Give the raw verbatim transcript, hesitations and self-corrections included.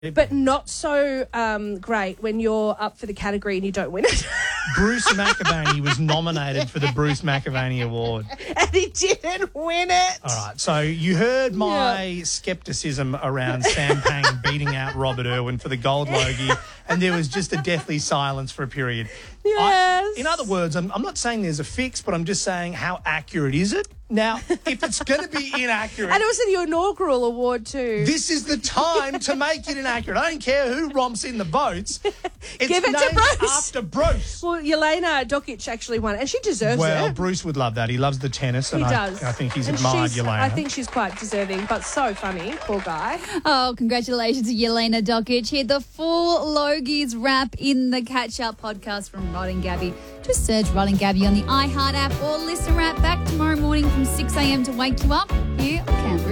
but not so um, great when you're up for the category and you don't win it. Bruce McAvaney was nominated for the Bruce McAvaney Award. And he didn't win it. All right, so you heard my yeah. scepticism around Sam Pang beating out Robert Irwin for the Gold Logie, and there was just a deathly silence for a period. Yes. I, in other words, I'm, I'm not saying there's a fix, but I'm just saying how accurate is it? Now, if it's going to be inaccurate... And it was the inaugural award too. This is the time to make it inaccurate. I don't care who romps in the votes. It's Give it named to Bruce. after Bruce. Well, Yelena Dokic actually won, and she deserves well, it. Well, Bruce would love that. He loves the tennis, and he I, does. I think he's and admired she's, Yelena. I think she's quite deserving, but so funny. Poor guy. Oh, congratulations to Yelena Dokic. Here, the full Logies wrap in the Catch Up podcast from Rod and Gabby. Just search Rod and Gabby on the iHeart app or Listen app. Back tomorrow morning from six a.m. to wake you up here on Canberra.